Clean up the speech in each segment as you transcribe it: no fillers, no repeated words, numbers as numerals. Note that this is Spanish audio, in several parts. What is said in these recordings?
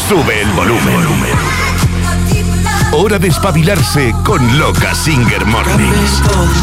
Sube el volumen. Hora de espabilarse con Loca Singer Mornings.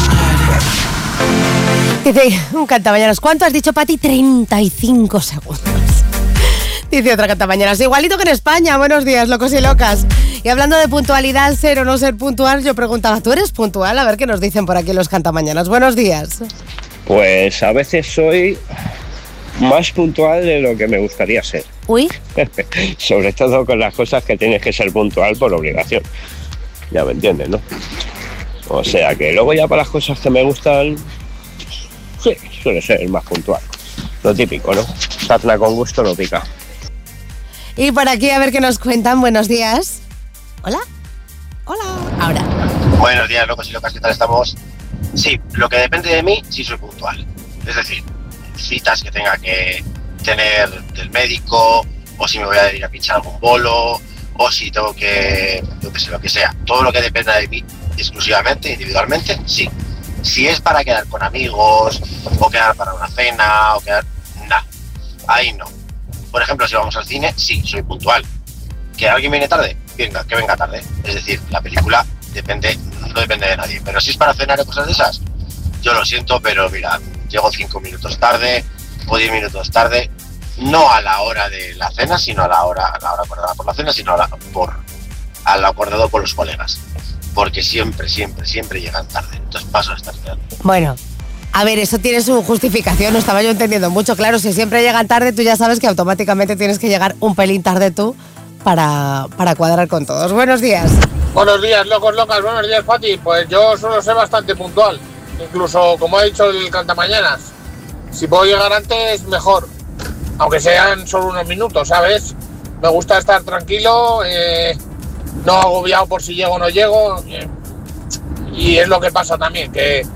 Dice un cantamañanas, ¿cuánto has dicho, Pati? 35 segundos. Dice otra cantamañanas, igualito que en España. Buenos días, locos y locas. Y hablando de puntualidad, ser o no ser puntual, yo preguntaba, ¿tú eres puntual? A ver qué nos dicen por aquí los cantamañanas. Buenos días. Pues a veces soy más puntual de lo que me gustaría ser. Uy. Sobre todo con las cosas que tienes que ser puntual por obligación. Ya me entiendes, ¿no? O sea que luego ya para las cosas que me gustan, sí, suele ser más puntual. Lo típico, ¿no? Sarna con gusto no pica. Y por aquí a ver qué nos cuentan. Buenos días. Hola. Hola. Ahora. Buenos días, locos y locas, ¿qué tal estamos? Sí, lo que depende de mí, sí soy puntual. Es decir, citas que tenga que tener del médico, o si me voy a ir a pinchar algún bolo, o si tengo que, yo qué sé, lo que sea. Todo lo que dependa de mí, exclusivamente, individualmente, sí. Si es para quedar con amigos, o quedar para una cena, o quedar... Nah, ahí no. Por ejemplo, si vamos al cine, sí, soy puntual. ¿Que alguien viene tarde? Venga, que venga tarde. Es decir, la película no depende de nadie. Pero si es para cenar y cosas de esas, yo lo siento, pero mira, llego 5 minutos tarde o 10 minutos tarde, no a la hora de la cena, sino a la hora acordada por la cena, sino a lo acordado por los colegas. Porque siempre llegan tarde. Entonces paso a estar cenando. Bueno, a ver, eso tiene su justificación, no estaba yo entendiendo mucho. Claro, si siempre llegan tarde, tú ya sabes que automáticamente tienes que llegar un pelín tarde tú para cuadrar con todos. Buenos días. Buenos días, locos, locas. Buenos días, Pati. Pues yo suelo ser bastante puntual. Incluso, como ha dicho el cantamañanas, si puedo llegar antes, mejor. Aunque sean solo unos minutos, ¿sabes? Me gusta estar tranquilo, no agobiado por si llego o no llego. Y es lo que pasa también, que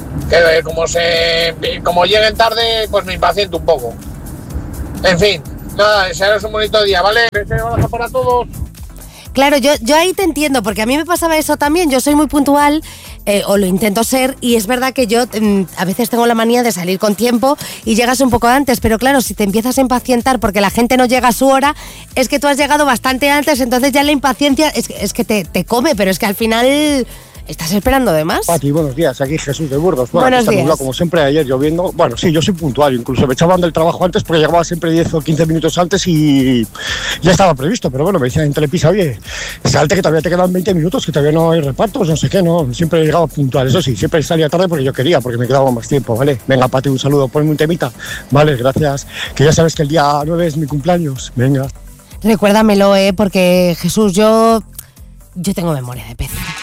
como lleguen tarde, pues me impaciento un poco. En fin, nada, desearos un bonito día, ¿vale? Un abrazo para todos. Claro, yo ahí te entiendo, porque a mí me pasaba eso también. Yo soy muy puntual, o lo intento ser, y es verdad que yo a veces tengo la manía de salir con tiempo y llegas un poco antes, pero claro, si te empiezas a impacientar porque la gente no llega a su hora, es que tú has llegado bastante antes, entonces ya la impaciencia es que te come, pero es que al final... ¿Estás esperando de más? Pati, buenos días, aquí Jesús de Burgos. Buenos días. Nublado, como siempre, ayer lloviendo. Bueno, sí, yo soy puntual, incluso me echaban del trabajo antes porque llegaba siempre 10 o 15 minutos antes y ya estaba previsto, pero bueno, me decían en Telepisa, oye, salte que todavía te quedan 20 minutos, que todavía no hay repartos, no sé qué, no, siempre he llegado puntual, eso sí, siempre salía tarde porque yo quería, porque me quedaba más tiempo, ¿vale? Venga, Pati, un saludo, ponme un temita, vale, gracias, que ya sabes que el día 9 es mi cumpleaños, venga. Recuérdamelo, porque Jesús, yo tengo memoria de pez.